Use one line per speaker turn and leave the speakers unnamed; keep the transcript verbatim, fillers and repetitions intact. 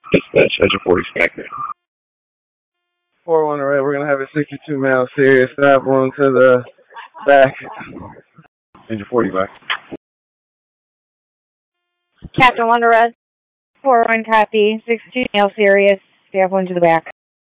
Dispatch, Engine forty back there.
four one red, we're going to have a sixty-two male serious stab wound to the back.
Engine forty back.
Captain one red, four one copy, sixty-two male serious, stab wound to the back.